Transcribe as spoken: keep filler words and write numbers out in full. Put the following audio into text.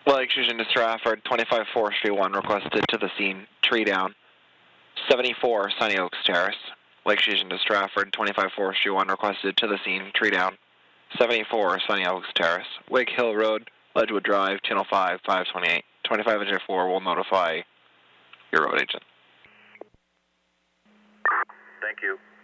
Lake Fusion to Stratford, twenty-five Forestry one requested to the scene, tree down. seventy-four Sunny Oaks Terrace. Lake Fusion to Stratford, twenty-five Forestry one requested to the scene, tree down. seventy-four Sunny Oaks Terrace. Wake Hill Road, Ledgewood Drive, Channel five, five twenty-eight. twenty-five Engine four will notify your road agent. Thank you.